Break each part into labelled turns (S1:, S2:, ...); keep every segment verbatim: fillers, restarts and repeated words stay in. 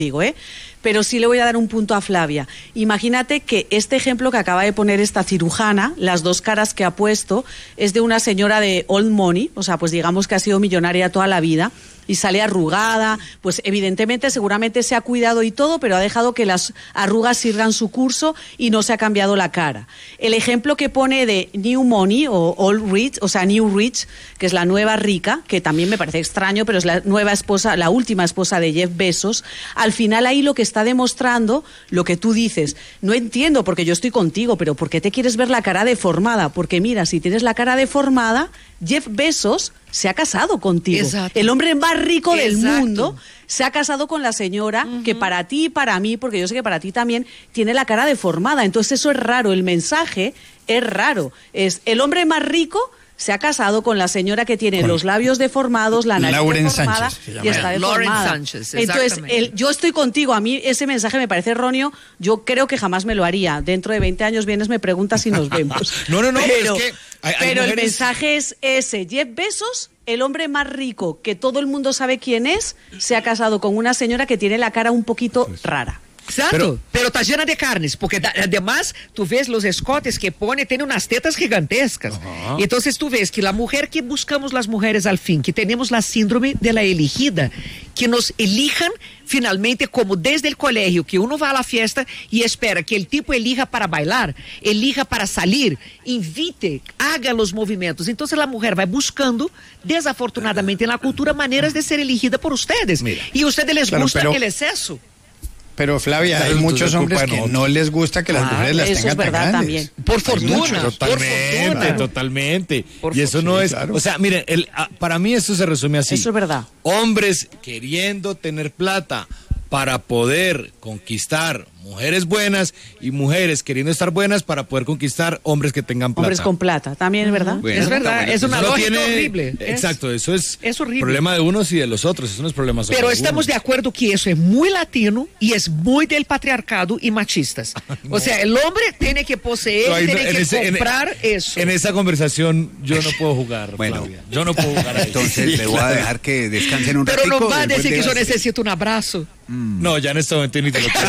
S1: digo, ¿eh? Pero sí le voy a dar un punto a Flavia. Imagínate que este ejemplo que acaba de poner esta cirujana, las dos caras que ha puesto, es de una señora de old money, o sea, pues digamos que ha sido millonaria toda la vida y sale arrugada, pues evidentemente seguramente se ha cuidado y todo, pero ha dejado que las arrugas sigan su curso y no se ha cambiado la cara. El ejemplo que pone de New Money o Old Rich, o sea, New Rich, que es la nueva rica, que también me parece extraño, pero es la nueva esposa, la última esposa de Jeff Bezos, al final ahí lo que está demostrando, lo que tú dices, no entiendo porque yo estoy contigo, pero ¿por qué te quieres ver la cara deformada? Porque mira, si tienes la cara deformada, Jeff Bezos se ha casado contigo.
S2: Exacto.
S1: El hombre más rico del
S2: Exacto.
S1: mundo se ha casado con la señora uh-huh. que para ti y para mí, porque yo sé que para ti también, tiene la cara deformada. Entonces eso es raro, el mensaje es raro. Es el hombre más rico se ha casado con la señora que tiene con los labios deformados, la nariz
S3: Lauren
S1: deformada
S3: Sánchez,
S1: y está deformada.
S2: Lauren Sánchez,
S1: entonces, el, yo estoy contigo, a mí ese mensaje me parece erróneo, yo creo que jamás me lo haría. Dentro de veinte años vienes, me preguntas si nos vemos.
S3: no, no, no,
S1: pero,
S3: pero es que hay, hay
S1: pero
S3: mujeres...
S1: el mensaje es ese, Jeff Bezos, el hombre más rico, que todo el mundo sabe quién es, se ha casado con una señora que tiene la cara un poquito rara.
S2: Exacto, pero, pero está llena de carnes, porque da, además tú ves los escotes que pone, tiene unas tetas gigantescas. Uh-huh. Y entonces tú ves que la mujer que buscamos las mujeres al fin, que tenemos la síndrome de la elegida, que nos elijan finalmente como desde el colegio, que uno va a la fiesta y espera que el tipo elija para bailar, elija para salir, invite, haga los movimientos. Entonces la mujer va buscando, desafortunadamente en la cultura, maneras de ser elegida por ustedes. Mira, y a ustedes les
S3: claro,
S2: gusta
S3: pero...
S2: el exceso.
S3: Pero Flavia, claro, hay muchos hombres que no les gusta que las ah, mujeres las
S1: eso
S3: tengan
S1: es verdad
S3: tan
S1: también.
S2: Por fortuna.
S4: Totalmente,
S2: por fortuna.
S4: totalmente.
S2: Por
S4: y eso
S2: sí,
S4: no es,
S3: claro.
S4: o sea, miren, el, a, para mí esto se resume así.
S1: Eso es verdad.
S4: Hombres queriendo tener plata para poder conquistar mujeres buenas y mujeres queriendo estar buenas para poder conquistar hombres que tengan plata.
S1: Hombres con plata, también es verdad.
S2: Bueno, es verdad, es una lógica
S4: tiene,
S2: horrible.
S4: Exacto, eso es,
S2: es horrible.
S4: Problema de unos y de los otros, eso no es problema solo
S2: Pero
S4: de
S2: estamos
S4: unos.
S2: de acuerdo que eso es muy latino y es muy del patriarcado y machistas. No. O sea, el hombre tiene que poseer, no, tiene no, que ese, comprar
S4: en,
S2: eso.
S4: En esa conversación yo no puedo jugar,
S5: bueno,
S4: Flavia. Yo no puedo jugar a eso.
S5: Entonces sí, le voy claro. a dejar que descansen un
S2: Pero
S5: ratico.
S2: no va a decir
S5: de
S2: que yo necesito un abrazo.
S4: Mm. No, ya en este momento ni te lo quiero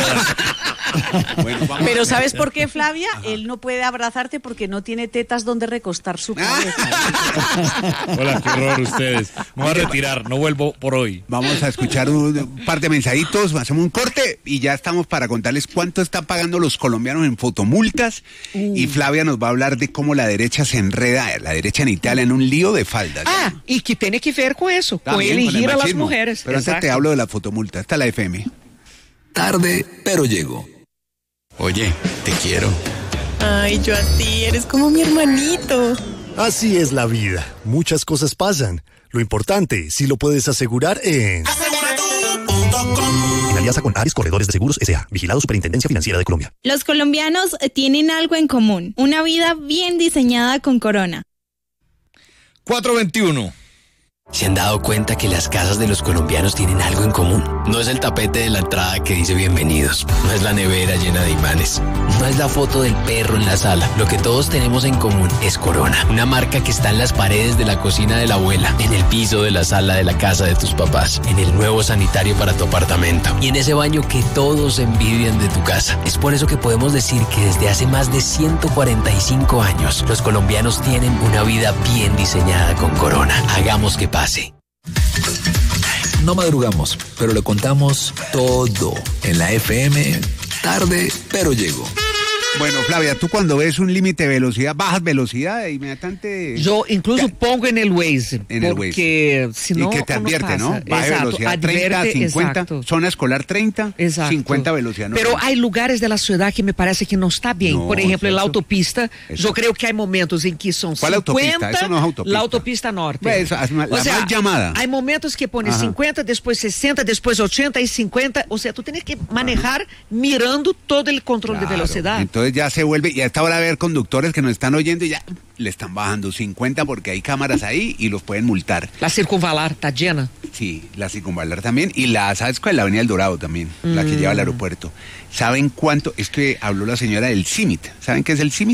S4: dar.
S1: Bueno, pero ¿sabes por qué, Flavia? Ajá. Él no puede abrazarte porque no tiene tetas donde recostar su cabeza.
S4: Hola, qué horror ustedes. Me voy a retirar, no vuelvo por hoy.
S5: Vamos a escuchar un, un par de mensajitos, hacemos un corte y ya estamos para contarles cuánto están pagando los colombianos en fotomultas. Uh. Y Flavia nos va a hablar de cómo la derecha se enreda, la derecha en Italia, en un lío de faldas.
S2: Ah, ¿ya? Y que tiene que ver con eso,
S5: También,
S2: con elegir
S5: con
S2: a las mujeres.
S5: Pero Exacto. antes te hablo de la fotomulta, está la F M.
S6: Tarde, pero llego. Oye, te quiero.
S7: Ay, yo a ti, eres como mi hermanito.
S8: Así es la vida. Muchas cosas pasan. Lo importante, si lo puedes asegurar en...
S9: asegura tú punto com.
S8: En alianza con Ares Corredores de Seguros S A Vigilado Superintendencia Financiera de Colombia.
S7: Los colombianos tienen algo en común. Una vida bien diseñada con Corona.
S4: cuatro veintiuno.
S6: ¿Se han dado cuenta que las casas de los colombianos tienen algo en común? No es el tapete de la entrada que dice bienvenidos, no es la nevera llena de imanes, no es la foto del perro en la sala. Lo que todos tenemos en común es Corona, una marca que está en las paredes de la cocina de la abuela, en el piso de la sala de la casa de tus papás, en el nuevo sanitario para tu apartamento y en ese baño que todos envidian de tu casa. Es por eso que podemos decir que desde hace más de ciento cuarenta y cinco años, los colombianos tienen una vida bien diseñada con Corona. Hagamos que pase. No madrugamos, pero lo contamos todo en la F M. Tarde, pero llego.
S5: Bueno, Flavia, tú cuando ves un límite de velocidad, bajas velocidad e inmediatamente...
S2: Yo incluso ya. pongo en el Waze,
S5: en el
S2: porque
S5: Waze.
S2: si no...
S5: Y que te advierte, ¿no? Baja
S2: exacto,
S5: velocidad
S2: advierte,
S5: treinta, cincuenta,
S2: exacto.
S5: Zona escolar treinta,
S2: exacto.
S5: cincuenta velocidad. No,
S2: Pero
S5: no.
S2: hay lugares de la ciudad que me parece que no está bien.
S5: No,
S2: Por ejemplo, en la
S5: eso.
S2: autopista,
S5: Eso.
S2: yo creo que hay momentos en que son
S5: ¿Cuál
S2: cincuenta...
S5: autopista? Eso no es autopista.
S2: La autopista norte.
S5: Pues eso, la
S2: o sea,
S5: mal llamada.
S2: Hay momentos que pone
S5: Ajá.
S2: cincuenta, después sesenta, después ochenta y cincuenta. O sea, tú tienes que manejar Ajá. mirando todo el control
S5: Claro.
S2: de velocidad.
S5: Entonces ya se vuelve... Y a esta hora ver conductores que nos están oyendo y ya le están bajando cincuenta porque hay cámaras ahí y los pueden multar.
S2: La circunvalar está llena.
S5: Sí, la circunvalar también y la, ¿sabes cuál? La Avenida El Dorado también, mm. la que lleva al aeropuerto. ¿Saben cuánto? Es que habló la señora del C I M I T. ¿Saben qué es el C I M I T?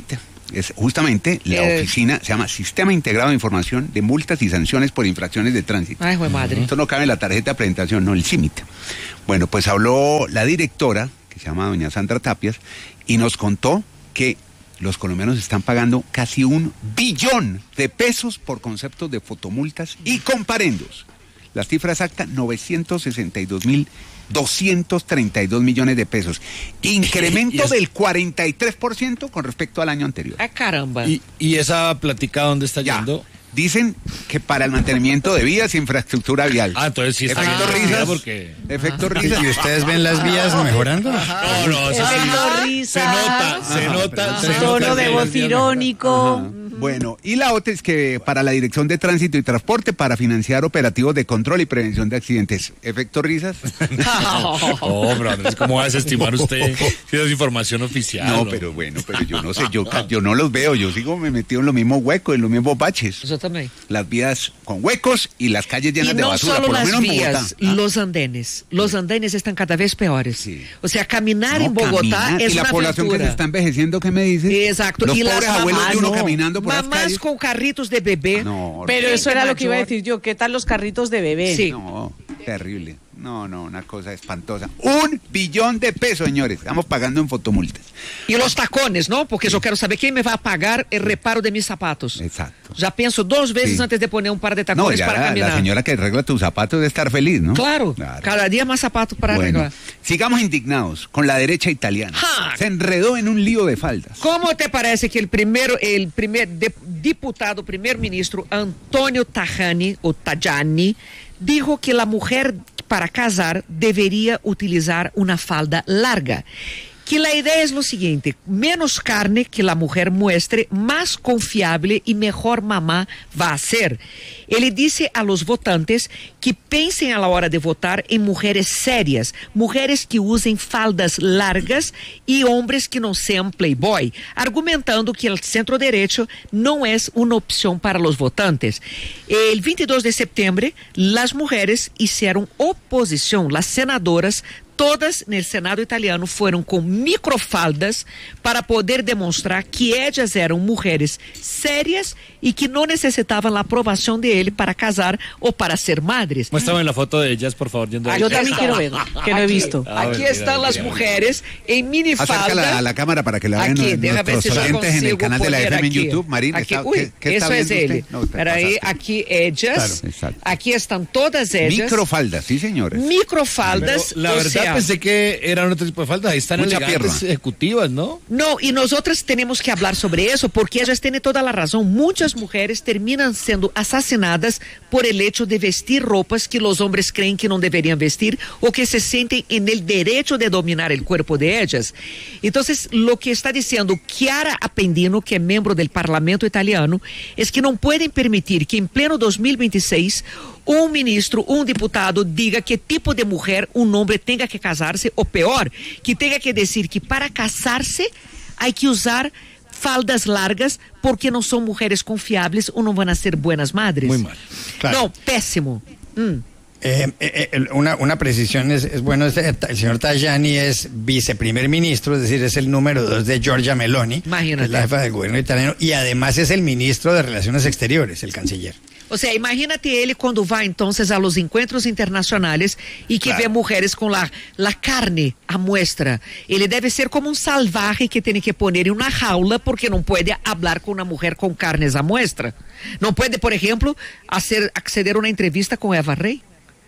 S5: es justamente la
S2: Eh.
S5: oficina, se llama Sistema Integrado de Información de Multas y Sanciones por Infracciones de Tránsito.
S2: Ay, güey, madre.
S5: Esto no cabe en la tarjeta de presentación, no, el C I M I T. Bueno, pues habló la directora, que se llama doña Sandra Tapias, y nos contó que los colombianos están pagando casi un billón de pesos por conceptos de fotomultas y comparendos. La cifra exacta, novecientos sesenta y dos mil doscientos treinta y dos millones de pesos. Incremento
S4: Y es-
S5: del cuarenta y tres por ciento con respecto al año anterior.
S2: Ah, caramba.
S4: ¿Y, y esa platica dónde está
S5: Ya.
S4: yendo?
S5: Dicen que para el mantenimiento de vías e infraestructura vial.
S4: Ah, entonces sí está
S5: Efecto
S4: bien,
S5: risas.
S4: porque...
S5: Efecto risas.
S3: ¿Y ustedes ven las vías mejorando?
S4: No, no, eso sí.
S1: Efecto risa.
S4: Se nota, se
S5: Ajá,
S4: nota.
S5: pero-
S4: se
S1: Tono
S4: nota
S1: de
S4: que
S1: voz
S4: las vías
S1: irónico.
S5: Ajá. Bueno, y la otra es que para la Dirección de Tránsito y Transporte, para financiar operativos de control y prevención de accidentes. Efecto risas.
S4: No, hombre, Andrés, ¿cómo va a desestimar usted si es información oficial?
S5: No,
S4: hombre?
S5: pero bueno, pero yo no sé, yo, yo no los veo, yo sigo me metido en los mismos huecos, en los mismos baches.
S2: Yo también.
S5: Las vías con huecos y las calles llenas
S2: Y
S5: de
S2: no
S5: basura,
S2: solo
S5: por lo
S2: las
S5: menos en
S2: vías,
S5: Bogotá. ¿Ah?
S2: los andenes. Los andenes están cada vez peores.
S5: Sí.
S2: O sea, caminar
S5: No,
S2: en Bogotá
S5: caminar.
S2: es
S5: y la
S2: una
S5: población
S2: aventura.
S5: que se está envejeciendo, ¿qué me dices?
S2: Exacto.
S5: Los
S2: y
S5: pobres
S2: las
S5: abuelos
S2: mamás,
S5: de uno
S2: no.
S5: caminando por las
S2: Mamás
S5: calles.
S2: con carritos de bebé.
S5: No,
S1: Pero eso era lo que iba a
S2: mayor.
S1: decir yo. ¿Qué tal los carritos de bebé?
S2: Sí.
S5: no, terrible. No, no, una cosa espantosa. Un billón de pesos, señores. Estamos pagando en fotomultas.
S2: Y los tacones, ¿no? Porque yo quiero saber quién me va a pagar el reparo de mis zapatos.
S5: Exacto.
S2: Ya pienso dos veces
S5: Sí.
S2: antes de poner un par de
S5: No,
S2: tacones
S5: ya
S2: para
S5: la,
S2: caminar.
S5: la señora que arregla tus zapatos debe estar feliz, ¿no?
S2: Claro,
S5: Claro.
S2: cada día más zapatos para
S5: Bueno,
S2: arreglar.
S5: sigamos indignados con la derecha italiana.
S2: Ja.
S5: Se enredó en un lío de faldas.
S2: ¿Cómo te parece que el primero, el primer de- diputado, primer ministro Antonio Tajani o Tajani dijo que la mujer para casar debería utilizar una falda larga? Que la idea es lo siguiente: menos carne que la mujer muestre, más confiable y mejor mamá va a ser. Ele dice a los votantes que pensem a la hora de votar en mujeres serias, mujeres que usen faldas largas y hombres que no sean playboy, argumentando que el centro derecho no es una opción para los votantes. El veintidós de septiembre, las mujeres hicieron oposición, las senadoras todas en el Senado italiano fueron con microfaldas para poder demostrar que ellas eran mujeres serias y que no necesitaban la aprobación de él para casar o para ser madres.
S4: Muéstrame la foto de ellas, por favor. Yendo
S1: Ah,
S4: ahí.
S1: yo también quiero ver, que no he
S2: Aquí-
S1: visto.
S4: Ah,
S2: Aquí
S4: mentira,
S2: están las
S4: mentira,
S2: mujeres en minifalda.
S5: Acércala a la cámara para que la vean
S2: Aquí,
S5: nue-
S2: deja ver
S5: nuestros
S2: si yo
S5: oyentes en el
S2: consigo
S5: canal de la
S2: poner
S5: F M en
S2: aquí.
S5: YouTube. Marín,
S2: Aquí,
S5: está-
S2: uy,
S5: ¿qué- qué está
S2: eso es
S5: viendo
S2: él.
S5: usted? No, te
S2: Pero ahí,
S5: pasaste.
S2: aquí ellas,
S5: Claro, exacto.
S2: aquí están todas ellas.
S5: Microfaldas, sí, señores.
S2: Microfaldas.
S4: Pero la
S2: o
S4: verdad
S2: sea,
S4: pensé que eran otro tipo de faldas. Ahí están
S5: Mucha
S4: elegantes,
S5: pierna.
S4: ejecutivas, ¿no?
S2: No, y nosotras tenemos que hablar sobre eso, porque ellas tienen toda la razón. Muchas mujeres terminan siendo asesinadas por el hecho de vestir ropas que los hombres creen que no deberían vestir o que se sienten en el derecho de dominar el cuerpo de ellas. Entonces, lo que está diciendo Chiara Appendino, que es miembro del Parlamento italiano, es que no pueden permitir que en pleno dos mil veintiséis un ministro, un diputado diga qué tipo de mujer un hombre tenga que casarse, o peor, que tenga que decir que para casarse hay que usar faldas largas porque no son mujeres confiables o no van a ser buenas madres.
S4: Muy mal.
S3: Claro.
S2: No, pésimo. Mm.
S3: Eh, eh, eh, una, una precisión es, es bueno, este, el señor Tajani es viceprimer ministro, es decir, es el número dos de Giorgia Meloni,
S2: Imagínate.
S3: que es la jefa del gobierno italiano, y además es el ministro de Relaciones Exteriores, el canciller.
S2: O sea, imagínate ele quando va entonces a los encuentros internacionales y que
S5: Claro.
S2: ve mujeres con la, la carne a muestra. Ele debe ser como un salvaje que tiene que poner en una jaula porque no puede hablar con una mujer con carnes a muestra. No puede, por ejemplo, hacer, acceder a una entrevista con Eva Rey.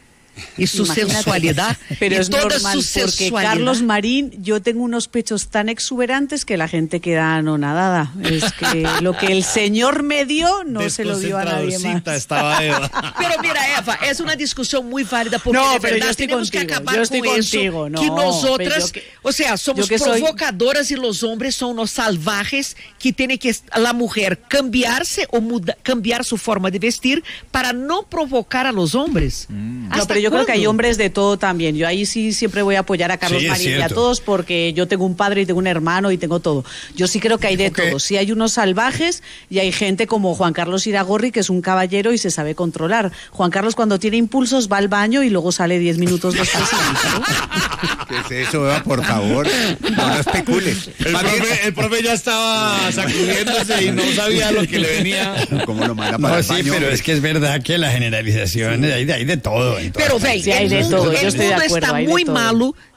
S2: Y su
S1: Imagínate.
S2: sensualidad.
S1: Pero
S2: y
S1: es
S2: toda
S1: normal,
S2: su
S1: porque
S2: sensualidad.
S1: Carlos Marín, yo tengo unos pechos tan exuberantes que la gente queda anonadada. Es que lo que el señor me dio no se lo dio a nadie más.
S4: Desconcentradorcita estaba Eva.
S2: Pero mira, Eva, es una discusión muy válida porque
S1: No,
S2: de
S1: pero
S2: verdad
S1: yo estoy
S2: tenemos
S1: contigo,
S2: que acabar
S1: yo estoy
S2: con
S1: contigo,
S2: eso.
S1: no,
S2: que
S1: pero
S2: nosotras,
S1: yo que-
S2: o sea, somos
S1: yo que soy-
S2: provocadoras y los hombres son unos salvajes que tiene que la mujer cambiarse o muda- cambiar su forma de vestir para no provocar a los hombres.
S1: No,
S2: Hasta
S1: pero yo creo que hay
S2: ¿Cuándo?
S1: hombres de todo también. Yo ahí sí siempre voy a apoyar a Carlos
S3: Sí, es
S1: Marín y a
S3: cierto.
S1: todos porque yo tengo un padre y tengo un hermano y tengo todo. Yo sí creo que hay de
S3: Ok.
S1: todo. Sí hay unos salvajes y hay gente como Juan Carlos Iragorri, que es un caballero y se sabe controlar. Juan Carlos cuando tiene impulsos va al baño y luego sale diez minutos después.
S5: ¿Qué es eso, Eva? Por favor, no lo especules.
S4: El profe, el profe ya estaba sacudiéndose y no sabía lo que le venía.
S5: ¿Cómo lo manda para
S3: No,
S5: el
S3: sí,
S5: baño,
S3: pero
S5: hombre?
S3: es que es verdad que la generalización hay, de, hay de todo. en todas
S2: Pero,
S3: partes.
S2: véi,
S1: Sí, hay de
S2: el
S1: todo,
S2: mundo,
S1: yo
S2: el
S1: estoy de
S2: mundo
S1: acuerdo,
S2: está
S1: hay de
S2: muy
S1: todo.
S2: malo